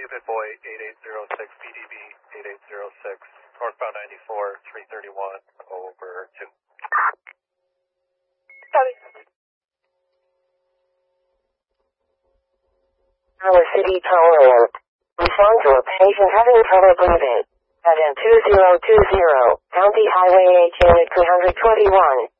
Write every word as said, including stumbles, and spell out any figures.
Boy eight eight zero six, B D B eight eight zero six, northbound ninety-four, three thirty-one, over two. Copy. Our city tower. Respond to a patient having trouble breathing. At N two zero two zero, County Highway eight unit three twenty-one.